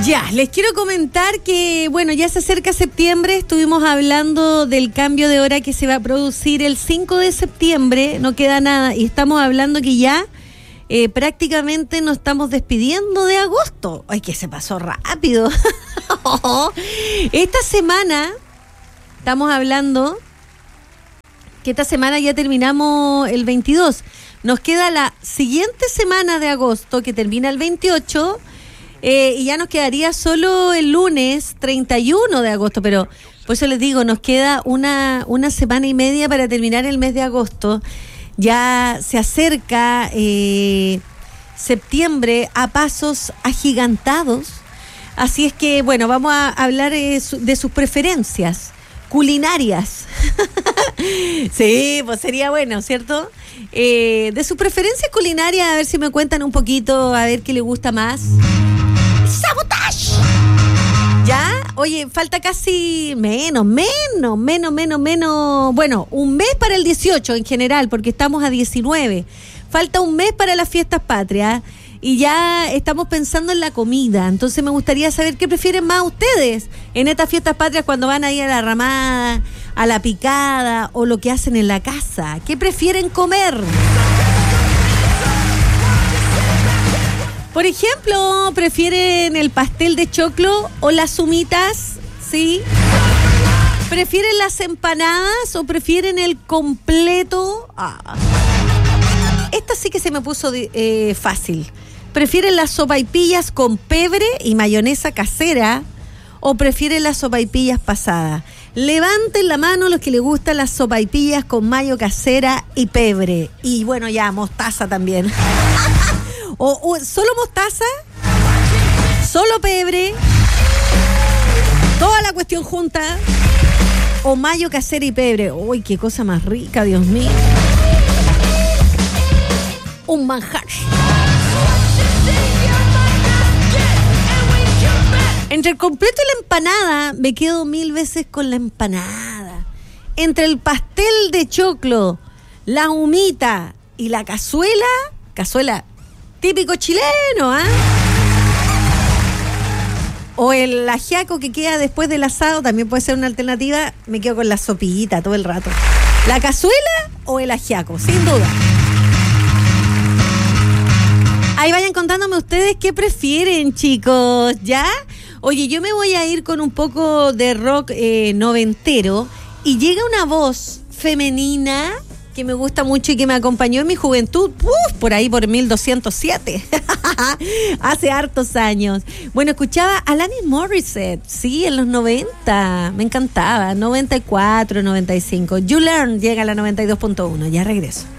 Ya, les quiero comentar que, bueno, ya se acerca septiembre, estuvimos hablando del cambio de hora que se va a producir el 5 de septiembre, no queda nada, y estamos hablando que ya prácticamente nos estamos despidiendo de agosto. Ay, que se pasó rápido. Esta semana, estamos hablando que esta semana ya terminamos el 22, nos queda la siguiente semana de agosto, que termina el 28, y ya nos quedaría solo el lunes 31 de agosto, pero por eso les digo, nos queda una semana y media para terminar el mes de agosto. Ya se acerca septiembre a pasos agigantados, así es que, bueno, vamos a hablar de sus preferencias culinarias. Sí, pues sería bueno, ¿cierto? De sus preferencias culinarias, a ver si me cuentan un poquito, a ver qué le gusta más. ¡Sabotage! ¿Ya? Oye, falta casi menos. Bueno, un mes para el 18 en general, porque estamos a 19. Falta un mes para las fiestas patrias y ya estamos pensando en la comida. Entonces me gustaría saber qué prefieren más ustedes en estas fiestas patrias cuando van a ir a la ramada, a la picada o lo que hacen en la casa. ¿Qué prefieren comer? Por ejemplo, ¿prefieren el pastel de choclo o las humitas? ¿Sí? ¿Prefieren las empanadas o prefieren el completo? Esta sí que se me puso fácil. ¿Prefieren las sopaipillas con pebre y mayonesa casera o prefieren las sopaipillas pasadas? Levanten la mano los que les gustan las sopaipillas con mayo casera y pebre. Y bueno, ya, mostaza también. O solo mostaza, solo pebre, toda la cuestión junta, o mayo casera y pebre. Uy, qué cosa más rica, Dios mío. Un manjar. Entre el completo y la empanada, me quedo 1000 veces con la empanada. Entre el pastel de choclo, la humita y la cazuela típico chileno, ¿ah? O el ajiaco que queda después del asado, también puede ser una alternativa. Me quedo con la sopillita todo el rato. ¿La cazuela o el ajiaco? Sin duda. Ahí vayan contándome ustedes qué prefieren, chicos, ¿ya? Oye, yo me voy a ir con un poco de rock noventero y llega una voz femenina que me gusta mucho y que me acompañó en mi juventud, por ahí por 1207, hace hartos años. Bueno, escuchaba a Alanis Morissette, sí, en los 90, me encantaba, 94, 95. You Learn llega a la 92.1, ya regreso.